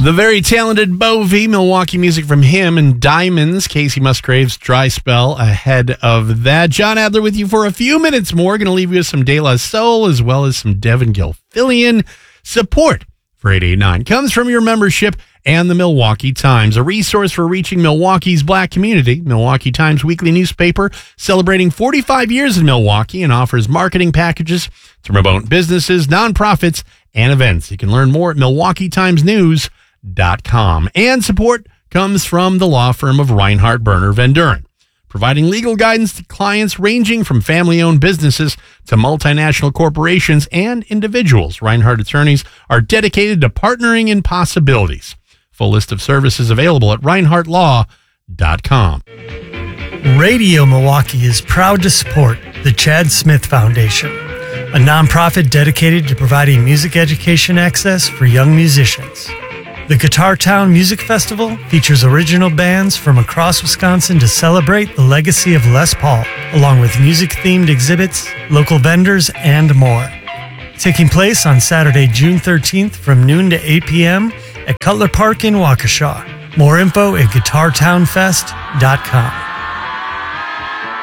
The very talented Bo V, Milwaukee music from him, and Diamonds, Casey Musgrave's Dry Spell ahead of that. John Adler with you for a few minutes more. Going to leave you with some De La Soul as well as some Devin Gilfillian. Support for 889 comes from your membership and the Milwaukee Times, a resource for reaching Milwaukee's black community. Milwaukee Times weekly newspaper celebrating 45 years in Milwaukee and offers marketing packages to promote businesses, nonprofits, and events. You can learn more at MilwaukeeTimesNews.com. And support comes from the law firm of Reinhardt Berner Van Duren, providing legal guidance to clients ranging from family-owned businesses to multinational corporations and individuals. Reinhardt attorneys are dedicated to partnering in possibilities. Full list of services available at ReinhardtLaw.com. Radio Milwaukee is proud to support the Chad Smith Foundation, a nonprofit dedicated to providing music education access for young musicians. The Guitar Town Music Festival features original bands from across Wisconsin to celebrate the legacy of Les Paul, along with music-themed exhibits, local vendors, and more. Taking place on Saturday, June 13th from noon to 8 p.m. at Cutler Park in Waukesha. More info at GuitarTownFest.com.